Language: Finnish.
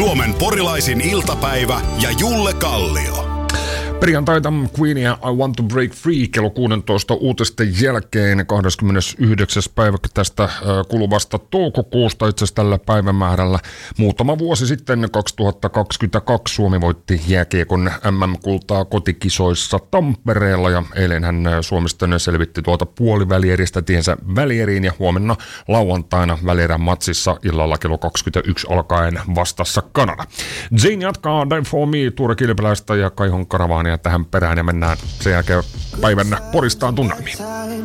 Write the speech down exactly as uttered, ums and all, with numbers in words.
Suomen porilaisin iltapäivä ja Julle Kallio. Perjantaita Queen ja I Want to Break Free kello kuusitoista uutisten jälkeen kahdeskymmenesyhdeksäs päivä tästä kuluvasta toukokuusta itse asiassa tällä päivämäärällä. Muutama vuosi sitten kaksituhattakaksikymmentäkaksi Suomi voitti jääkiekon M M-kultaa kotikisoissa Tampereella ja eilenhän Suomi sitten selvitti tuolta puolivälieristä tiensä välieriin ja huomenna lauantaina välierän matsissa illalla kello kaksikymmentäyksi alkaen vastassa Kanada. Zane jatkaa Die For Me, Tuure Kilpeläistä ja Kaihon Karavaania tähän perään ja mennään sen jälkeen päivän Poristaan tunnelmiin.